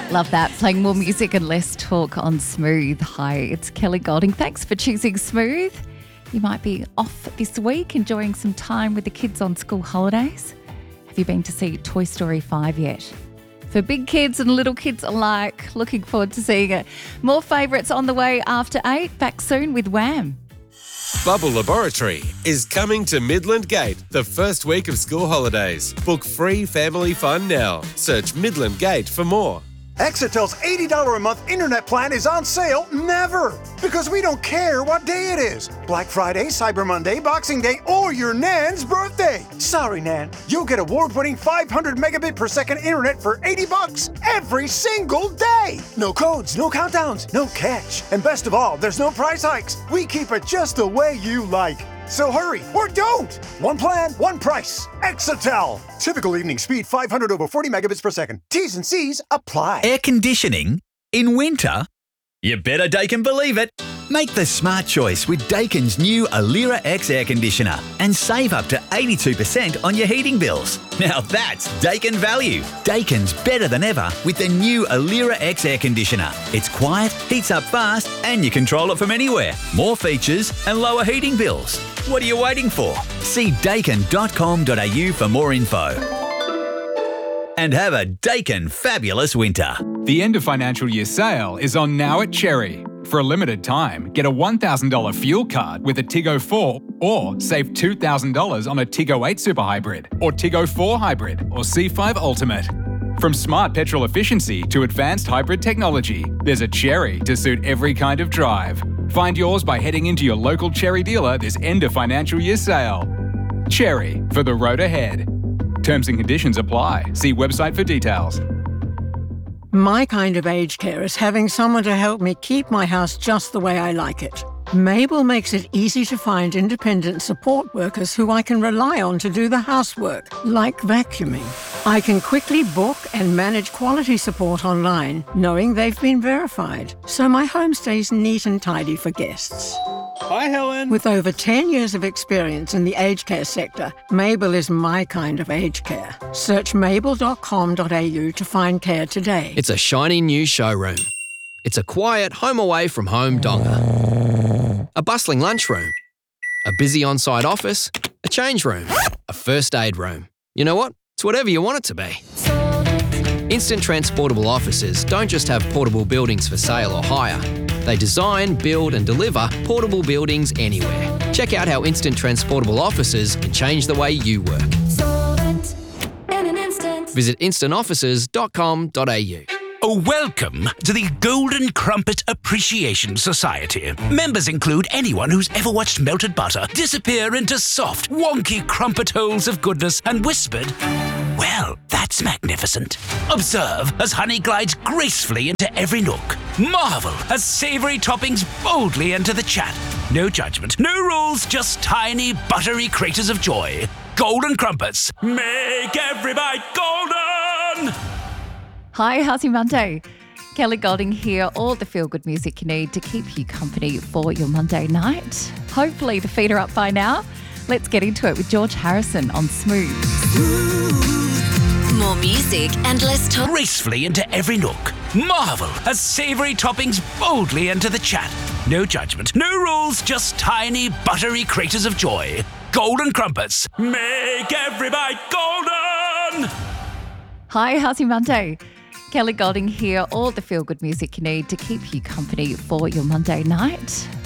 Love that. Playing more music and less talk on Smooth. Hi, it's Kelly Golding. Thanks for choosing Smooth. You might be off this week, enjoying some time with the kids on school holidays. Have you been to see Toy Story 5 yet? For big kids and little kids alike, looking forward to seeing it. More favourites on the way after 8. Back soon with Wham. Bubble Laboratory is coming to Midland Gate the first week of school holidays. Book free family fun now. Search Midland Gate for more. Exitel's $80 a month internet plan is on sale never, because we don't care what day it is. Black Friday, Cyber Monday, Boxing Day, or your Nan's birthday. Sorry, Nan. You'll get award-winning 500 megabit per second internet for $80 every single day. No codes, no countdowns, no catch. And best of all, there's no price hikes. We keep it just the way you like. So hurry, or don't! One plan, one price. Exitel. Typical evening speed 500 over 40 megabits per second. T's and C's apply. Air conditioning in winter? You better Daikin believe it. Make the smart choice with Daikin's new Alira X air conditioner and save up to 82% on your heating bills. Now that's Daikin value. Daikin's better than ever with the new Alira X air conditioner. It's quiet, heats up fast, and you control it from anywhere. More features and lower heating bills. What are you waiting for? See daikin.com.au for more info. And have a Daikin fabulous winter. The end of financial year sale is on now at Cherry. For a limited time, get a $1,000 fuel card with a Tiggo 4 or save $2,000 on a Tiggo 8 Super Hybrid or Tiggo 4 Hybrid or C5 Ultimate. From smart petrol efficiency to advanced hybrid technology, there's a Cherry to suit every kind of drive. Find yours by heading into your local Cherry dealer this end of financial year sale. Cherry, for the road ahead. Terms and conditions apply. See website for details. My kind of aged care is having someone to help me keep my house just the way I like it. Mabel makes it easy to find independent support workers who I can rely on to do the housework, like vacuuming. I can quickly book and manage quality support online, knowing they've been verified, so my home stays neat and tidy for guests. Hi, Helen. With over 10 years of experience in the aged care sector, Mabel is my kind of aged care. Search mabel.com.au to find care today. It's a shiny new showroom. It's a quiet home away from home donga. A bustling lunchroom. A busy on-site office. A change room. A first aid room. You know what? It's whatever you want it to be. Instant Transportable Offices don't just have portable buildings for sale or hire. They design, build and deliver portable buildings anywhere. Check out how Instant Transportable Offices can change the way you work. Visit instantoffices.com.au. Welcome to the Golden Crumpet Appreciation Society. Members include anyone who's ever watched melted butter disappear into soft, wonky crumpet holes of goodness and whispered, "Well, that's magnificent." Observe as honey glides gracefully into every nook. Marvel as savoury toppings boldly enter the chat. No judgment, no rules, just tiny, buttery craters of joy. Golden Crumpets. Make every bite golden! Hi, how's your Monday? Kelly Golding here. All the feel-good music you need to keep you company for your Monday night. Hopefully the feet are up by now. Let's get into it with George Harrison on Smooth. More music and less talk. Gracefully into every nook. Marvel as savoury toppings boldly enter the chat. No judgment, no rules, just tiny, buttery craters of joy. Golden Crumpets. Make every bite golden! Hi, how's your Monday? Kelly Golding here. All the feel-good music you need to keep you company for your Monday night.